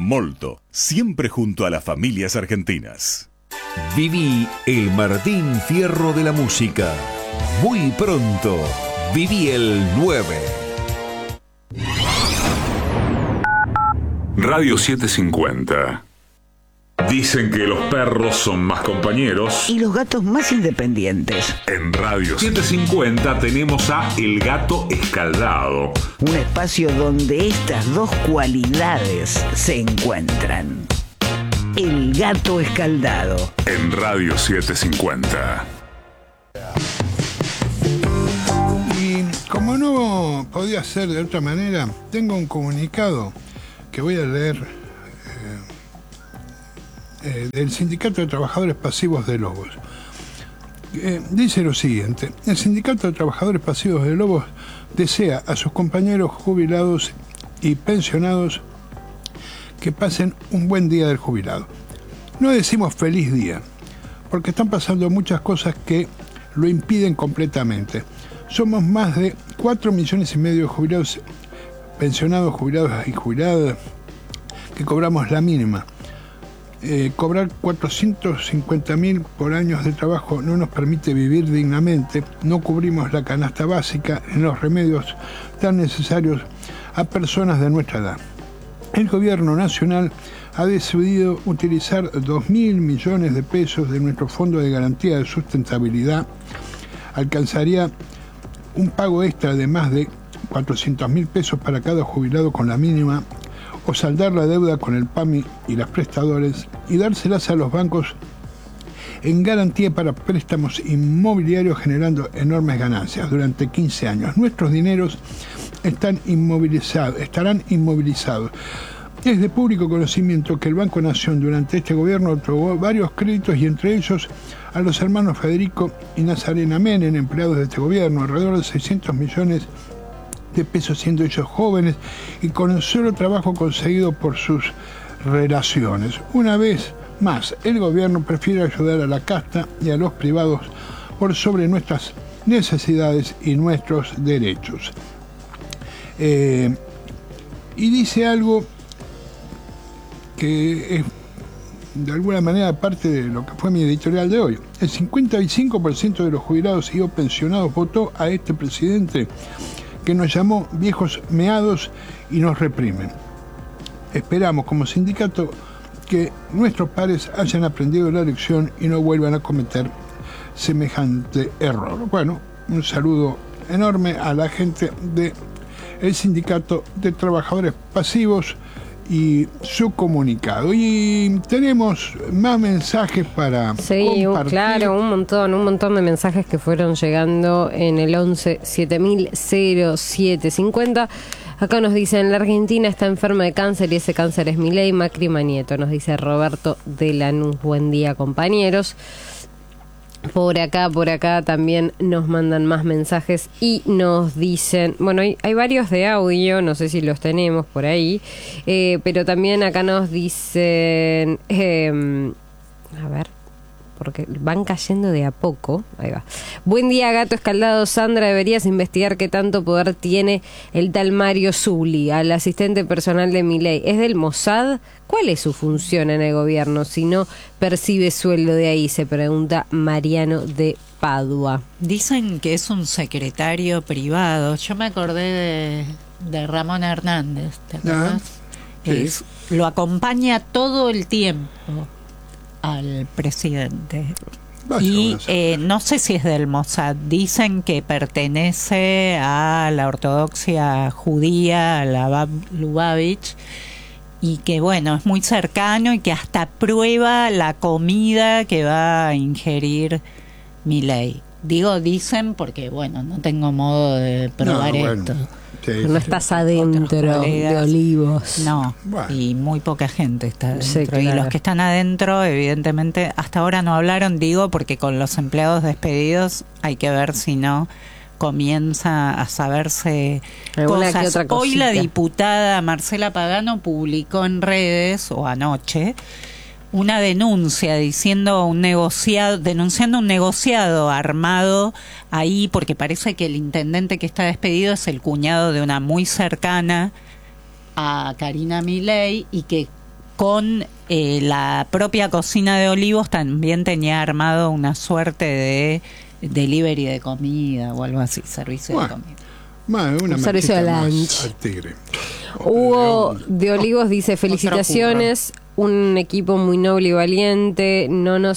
Molto, siempre junto a las familias argentinas. Viví el Martín Fierro de la música. Muy pronto, viví el 9. Radio 750. Dicen que los perros son más compañeros y los gatos más independientes. En Radio 750 tenemos a El Gato Escaldado, un espacio donde estas dos cualidades se encuentran. El Gato Escaldado. En Radio 750. Y como no podía ser de otra manera, tengo un comunicado que voy a leer del Sindicato de Trabajadores Pasivos de Lobos. Dice lo siguiente: el Sindicato de Trabajadores Pasivos de Lobos desea a sus compañeros jubilados y pensionados que pasen un buen día del jubilado. No decimos feliz día, porque están pasando muchas cosas que lo impiden completamente. Somos más de 4,5 millones de jubilados, pensionados, jubilados y jubiladas que cobramos la mínima. Cobrar 450.000 por años de trabajo no nos permite vivir dignamente, no cubrimos la canasta básica en los remedios tan necesarios a personas de nuestra edad. El gobierno nacional ha decidido utilizar 2.000 millones de pesos de nuestro Fondo de Garantía de Sustentabilidad. Alcanzaría un pago extra de más de 400.000 pesos para cada jubilado con la mínima, o saldar la deuda con el PAMI y las prestadores y dárselas a los bancos en garantía para préstamos inmobiliarios, generando enormes ganancias durante 15 años. Nuestros dineros estarán inmovilizados. Es de público conocimiento que el Banco Nación durante este gobierno otorgó varios créditos, y entre ellos a los hermanos Federico y Nazarena Menem, empleados de este gobierno, alrededor de 600 millones de pesos, siendo ellos jóvenes y con un solo trabajo conseguido por sus relaciones. Una vez más, el gobierno prefiere ayudar a la casta y a los privados por sobre nuestras necesidades y nuestros derechos. Y dice algo que es de alguna manera parte de lo que fue mi editorial de hoy. El 55% de los jubilados y o pensionados votó a este presidente que nos llamó viejos meados y nos reprimen. Esperamos como sindicato que nuestros pares hayan aprendido la lección y no vuelvan a cometer semejante error. Bueno, un saludo enorme a la gente del Sindicato de Trabajadores Pasivos y su comunicado. Y tenemos más mensajes para compartir. Claro, un montón de mensajes que fueron llegando en el 11 7000 Acá nos dicen: la Argentina está enferma de cáncer y ese cáncer es Milei, Macri, Manieto. Nos dice Roberto de Lanús. Buen día, compañeros. Por acá también nos mandan más mensajes y nos dicen, bueno, hay varios de audio, no sé si los tenemos por ahí, pero también acá nos dicen, a ver, porque van cayendo de a poco. Ahí va. Buen día, Gato Escaldado. Sandra, deberías investigar qué tanto poder tiene el tal Mario Zuli, al asistente personal de Milei. ¿Es del Mossad? ¿Cuál es su función en el gobierno si no percibe sueldo de ahí? Se pregunta Mariano de Padua. Dicen que es un secretario privado. Yo me acordé de Ramón Hernández, ¿te acuerdas? Sí. Lo acompaña todo el tiempo al presidente. Y no sé si es del Mossad. Dicen que pertenece a la ortodoxia judía, a la Lubavitch, y que bueno, es muy cercano y que hasta prueba la comida que va a ingerir Milei. Digo dicen porque bueno, no tengo modo de probar esto. No estás adentro de Olivos. No, y muy poca gente está adentro. Sí, claro. Y los que están adentro, evidentemente, hasta ahora no hablaron, digo, porque con los empleados despedidos hay que ver si no comienza a saberse cosas. Hoy la diputada Marcela Pagano publicó en redes, o anoche, una denuncia denunciando un negociado armado ahí, porque parece que el intendente que está despedido es el cuñado de una muy cercana a Karina Milei, y que con la propia cocina de Olivos también tenía armado una suerte de delivery de comida o algo así, servicio de comida. Un servicio de lunch al tigre. Hugo de Olivos dice: felicitaciones, un equipo muy noble y valiente.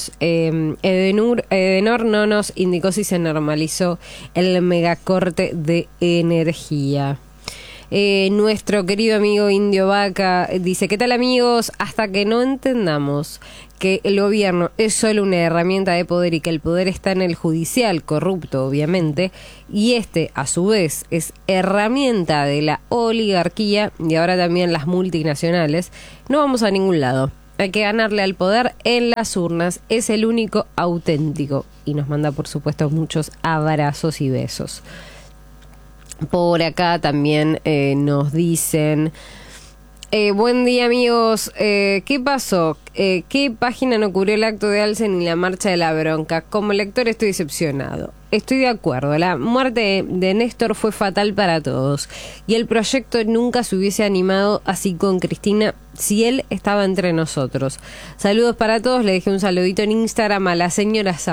Edenor no nos indicó si se normalizó el megacorte de energía. Nuestro querido amigo Indio Vaca dice: ¿qué tal, amigos? Hasta que no entendamos que el gobierno es solo una herramienta de poder y que el poder está en el judicial, corrupto obviamente, y a su vez es herramienta de la oligarquía y ahora también las multinacionales, no vamos a ningún lado. Hay que ganarle al poder en las urnas, es el único auténtico. Y nos manda, por supuesto, muchos abrazos y besos. Por acá también nos dicen: buen día, amigos. ¿Qué pasó? ¿Qué página no cubrió el acto de Alsen y la marcha de la bronca? Como lector estoy decepcionado. Estoy de acuerdo. La muerte de Néstor fue fatal para todos. Y el proyecto nunca se hubiese animado así con Cristina si él estaba entre nosotros. Saludos para todos. Le dejé un saludito en Instagram a la señora